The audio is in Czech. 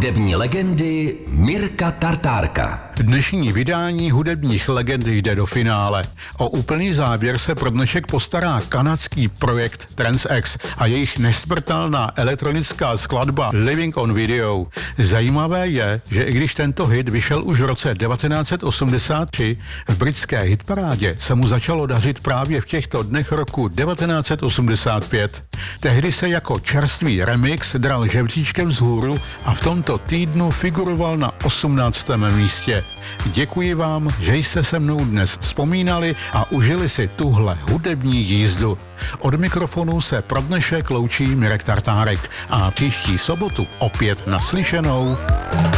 hudební legendy Mirka Tartárka. Dnešní vydání hudebních legend jde do finále. O úplný závěr se pro dnešek postará kanadský projekt TransX a jejich nesmrtelná elektronická skladba Living on Video. Zajímavé je, že i když tento hit vyšel už v roce 1983, v britské hitparádě se mu začalo dařit právě v těchto dnech roku 1985. Tehdy se jako čerstvý remix dral žebříčkem vzhůru a v tomto týdnu figuroval na 18. místě. Děkuji vám, že jste se mnou dnes vzpomínali a užili si tuhle hudební jízdu. Od mikrofonu se pro dnešek loučí Mirek Tartárek a příští sobotu opět naslyšenou.